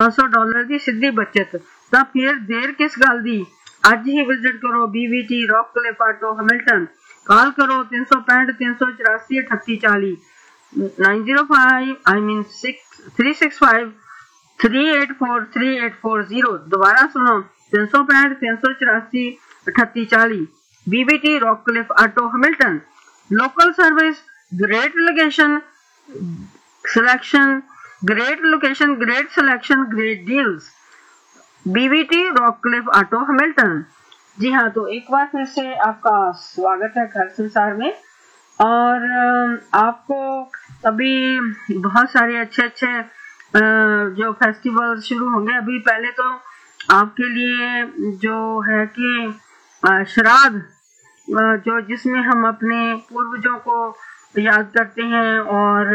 $500 ਦੀ ਸਿੱਧੀ ਬਚਤ। ਤਾਂ ਫਿਰ ਦੇਰ ਕਿਸ ਗੱਲ ਦੀ, ਅੱਜ ਹੀ ਵਿਜ਼ਿਟ ਕਰੋ BVT ਰੌਕਕਲਿਫ ਆਟੋ ਹੈਮਿਲਟਨ। ਕਾਲ ਕਰੋ 365 384 3840 365 384 3840। दोबारा सुनो 365 384 3840 BVT रॉकक्लिफ auto Hamilton. Local service, great location selection, great selection, great deals. BVT रॉकक्लिफ auto Hamilton. जी हाँ, तो एक बार फिर से आपका स्वागत है घर संसार में। और आपको अभी बहुत सारे अच्छे जो फेस्टिवल शुरू होंगे। अभी पहले तो आपके लिए जो है कि श्राद्ध, जो जिसमें हम अपने पूर्वजों को याद करते हैं और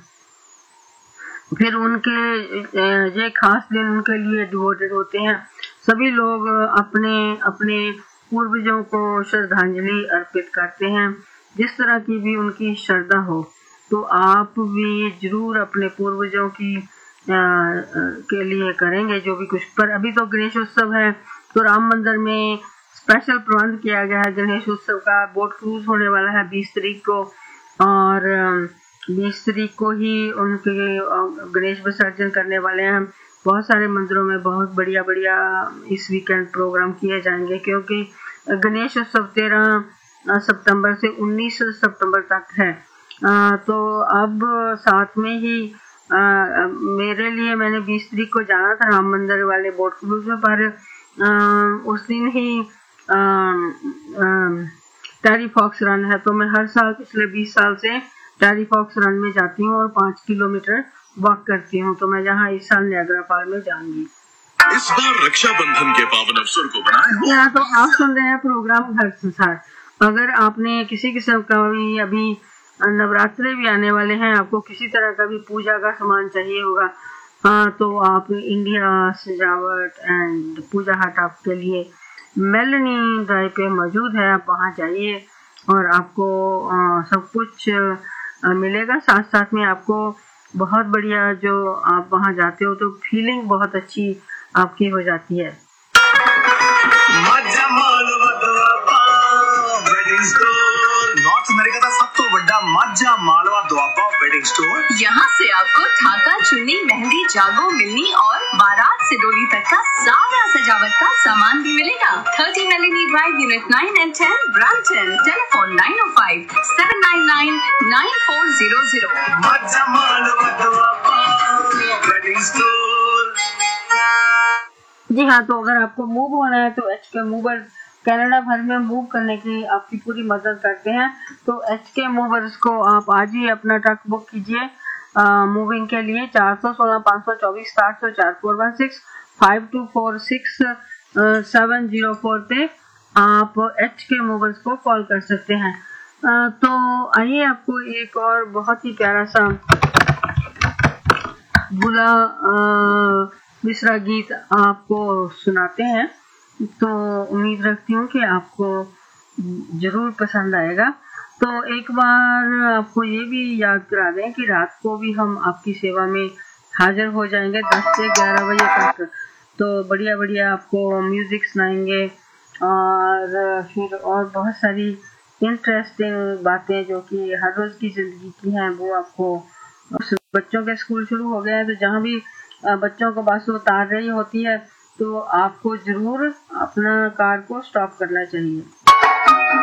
फिर उनके ये खास दिन उनके लिए डिवोटेड होते हैं। सभी लोग अपने अपने पूर्वजों को श्रद्धांजलि अर्पित करते हैं, जिस तरह की भी उनकी श्रद्धा हो। तो आप भी जरूर अपने पूर्वजों की के लिए करेंगे जो भी कुछ। पर अभी तो गणेश उत्सव है, तो राम मंदिर में स्पेशल प्रबंध किया गया है गणेश उत्सव का। बोट क्रूज होने वाला है 20 तारीख को, और 20 तारीख को ही उनके गणेश विसर्जन करने वाले हैं। बहुत सारे मंदिरों में बहुत बढ़िया इस वीकेंड प्रोग्राम किए जाएंगे, क्योंकि गणेश उत्सव 13 सितंबर से 19 सितंबर तक है। तो अब साथ में ही मेरे लिए मैंने 20 तारीख को जाना था राम मंदिर वाले बोट क्रूज में, पर उस दिन ही टेरी फॉक्स रन है। तो मैं हर साल पिछले 20 साल से टेरी फॉक्स रन में जाती हूँ और 5 किलोमीटर वॉक करती हूँ। तो मैं जहाँ इस साल नियाग्रा फॉल में जाऊंगी। इस बार रक्षाबंधन के पावन अवसर को बनाए यहाँ तो आप सुन रहे हैं प्रोग्राम घर संसार। अगर आपने किसी किस्म का भी, अभी नवरात्रे भी आने वाले हैं, आपको किसी तरह का भी पूजा का सामान चाहिए होगा, तो आप इंडिया सजावट एंड पूजा हट आपके लिए मेलनी ड्राइव पे मौजूद है। आप वहाँ जाइए और आपको सब कुछ मिलेगा। साथ साथ में आपको बहुत बढ़िया, जो आप वहाँ जाते हो तो फीलिंग बहुत अच्छी आपकी हो जाती है। नॉर्थ अमेरिका का सब तो बड़ा माझा मालवा दुआबा वेडिंग स्टोर। यहाँ से आपको ढाका, चुन्नी, मेहंदी, जागो, मिलनी और बारात से डोली तक का सारा सजावट का सामान भी मिलेगा। 30 मेलिनी drive, unit 9 and 10, Brampton. Telephone 905 799 9400। माझा मालवा दुआबा वेडिंग स्टोर। जी हाँ, तो अगर आपको मूव होना है तो HK मूवर्स कनाडा भर में मूव करने की आपकी पूरी मदद करते हैं। तो HK मूवर्स को आप आज ही अपना ट्रक बुक कीजिए मूविंग के लिए। 416 524 704 416 5246 704 पे आप HK मूवर्स को कॉल कर सकते हैं। तो आइए आपको एक और बहुत ही प्यारा सा बुला मिश्रा गीत आपको सुनाते हैं। तो उम्मीद रखती हूँ कि आपको जरूर पसंद आएगा। तो एक बार आपको ये भी याद करा दें कि रात को भी हम आपकी सेवा में हाजिर हो जाएंगे 10 से 11 बजे तक। तो बढ़िया आपको म्यूजिक सुनाएंगे और फिर और बहुत सारी इंटरेस्टिंग बातें जो कि हर रोज की जिंदगी की हैं, वो आपको। बच्चों के स्कूल शुरू हो गए हैं, तो जहाँ भी बच्चों को बस उतार रही होती है तो आपको जरूर अपना कार को स्टॉप करना चाहिए।